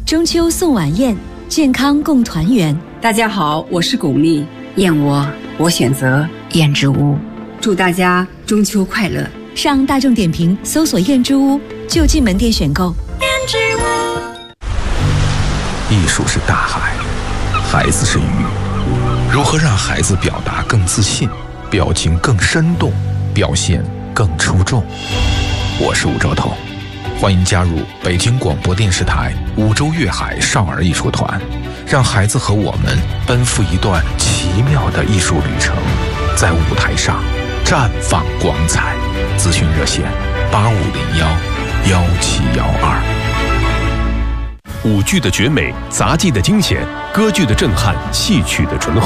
中秋送晚宴，健康共团圆。 大家好，我是巩俐，燕窝我选择燕之屋。祝大家中秋快乐！ 上大众点评搜索燕之屋，就近门店选购。燕之屋。 艺术是大海，孩子是鱼。如何让孩子表达更自信，表情更生动，表现更出众？我是吴兆头，欢迎加入北京广播电视台五洲粤海少儿艺术团，让孩子和我们奔赴一段奇妙的艺术旅程，在舞台上绽放光彩。咨询热线8501-1712。 舞剧的绝美，杂技的惊险，歌剧的震撼，戏曲的醇厚。